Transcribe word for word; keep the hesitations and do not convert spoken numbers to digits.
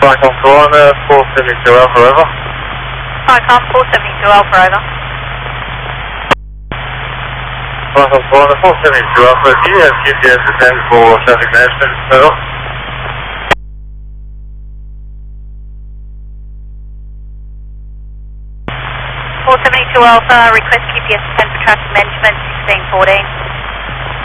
Falcon one, uh, four seventy-two Alpha, over. Falcon four seventy-two Alpha, over. Falcon one, four seventy-two Alpha, do you have G P S attend for traffic management, over? four seventy-two Alpha, request G P S attend for traffic management, sixteen fourteen.